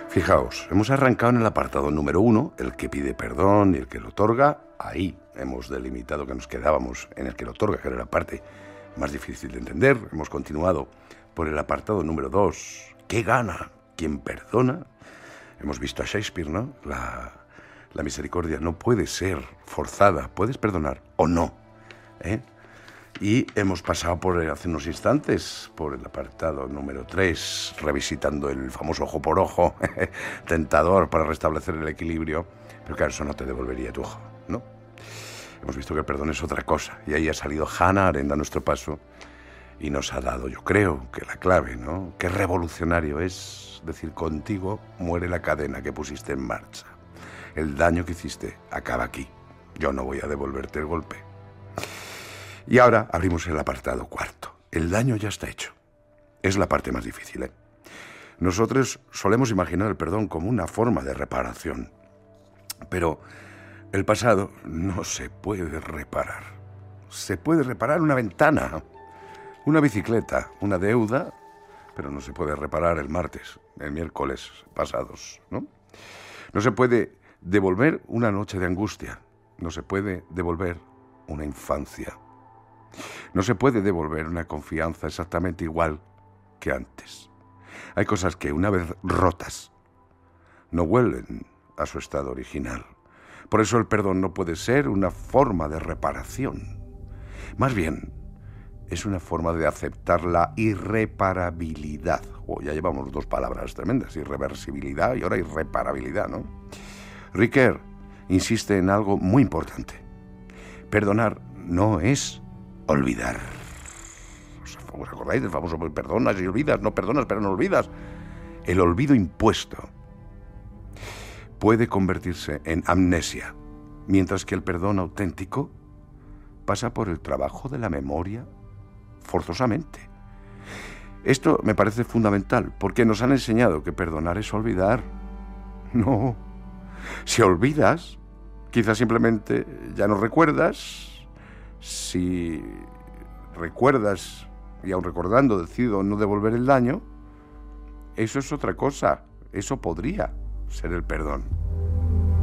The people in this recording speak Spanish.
Fijaos, hemos arrancado en el apartado número 1, el que pide perdón y el que lo otorga. Ahí hemos delimitado que nos quedábamos en el que lo otorga, que era la parte más difícil de entender. Hemos continuado por el apartado número 2, ¿qué gana quien perdona? Hemos visto a Shakespeare, ¿no? La misericordia no puede ser forzada, puedes perdonar o no, ¿eh? Y hemos pasado hace unos instantes por el apartado número 3, revisitando el famoso ojo por ojo, tentador para restablecer el equilibrio, pero claro, eso no te devolvería tu ojo, ¿no? Hemos visto que el perdón es otra cosa, y ahí ha salido Hannah Arendt a nuestro paso, y nos ha dado, yo creo, que la clave, ¿no? Qué revolucionario es decir, contigo muere la cadena que pusiste en marcha. El daño que hiciste acaba aquí. Yo no voy a devolverte el golpe. Y ahora abrimos el apartado 4. El daño ya está hecho. Es la parte más difícil, ¿eh? Nosotros solemos imaginar el perdón como una forma de reparación. Pero el pasado no se puede reparar. Se puede reparar una ventana, una bicicleta, una deuda, pero no se puede reparar el miércoles pasados, ¿no? No se puede devolver una noche de angustia. No se puede devolver una infancia. No se puede devolver una confianza exactamente igual que antes. Hay cosas que, una vez rotas, no vuelven a su estado original. Por eso el perdón no puede ser una forma de reparación. Más bien, es una forma de aceptar la irreparabilidad. Ya llevamos dos palabras tremendas, irreversibilidad y ahora irreparabilidad, ¿no? Ricoeur insiste en algo muy importante. Perdonar no es olvidar. ¿Os acordáis del famoso perdonas y olvidas? No perdonas, pero no olvidas. El olvido impuesto puede convertirse en amnesia, mientras que el perdón auténtico pasa por el trabajo de la memoria forzosamente. Esto me parece fundamental, porque nos han enseñado que perdonar es olvidar. No. Si olvidas, quizás simplemente ya no recuerdas. Si recuerdas y aun recordando decido no devolver el daño, eso es otra cosa. Eso podría ser el perdón.